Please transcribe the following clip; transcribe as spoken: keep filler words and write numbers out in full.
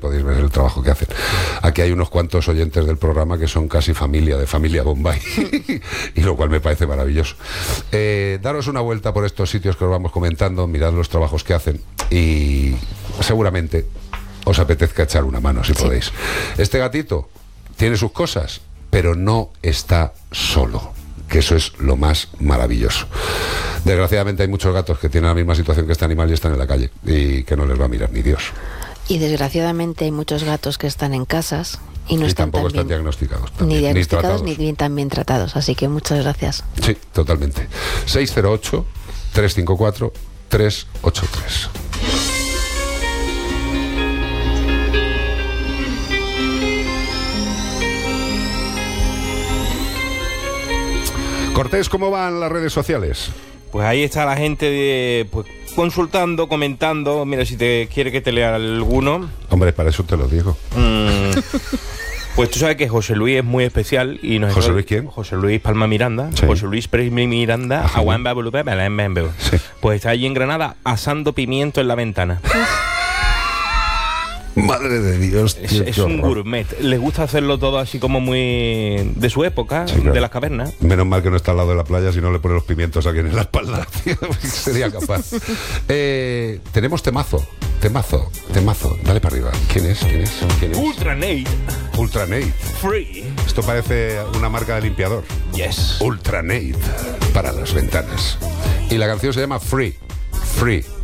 podéis ver el trabajo que hacen. Aquí hay unos cuantos oyentes del programa que son casi familia, de familia Bombay, y lo cual me parece maravilloso. Eh, daros una vuelta por estos sitios que os vamos comentando, mirad los trabajos que hacen y seguramente os apetezca echar una mano si sí. podéis. Este gatito tiene sus cosas, pero no está solo, que eso es lo más maravilloso. Desgraciadamente hay muchos gatos que tienen la misma situación que este animal y están en la calle y que no les va a mirar ni Dios. Y desgraciadamente hay muchos gatos que están en casas y no y están tampoco tan están bien, diagnosticados también, ni diagnosticados ni, ni bien tan bien tratados, así que muchas gracias. Sí, totalmente. seis cero ocho, tres cinco cuatro, tres ocho tres. Cortés, ¿cómo van las redes sociales? Pues ahí está la gente de, pues, consultando, comentando. Mira, si te quiere que te lea alguno. Hombre, para eso te lo digo. Mm, pues tú sabes que José Luis es muy especial y nos ¿José Luis quién? José Luis Palma Miranda. Sí. José Luis Pérez Miranda. Ajá. Sí. Pues está allí en Granada asando pimiento en la ventana. Madre de Dios, tío, es, es un gourmet. Les gusta hacerlo todo así como muy de su época, sí, claro. de las cavernas. Menos mal que no está al lado de la playa, si no le pone los pimientos a alguien en la espalda, tío, sería capaz. eh, tenemos temazo, temazo, temazo. Dale para arriba. ¿Quién es? ¿Quién es? ¿Quién es? Ultranate. Ultranate. Free. Esto parece una marca de limpiador. Yes. Ultranate para las ventanas. Y la canción se llama Free. Free.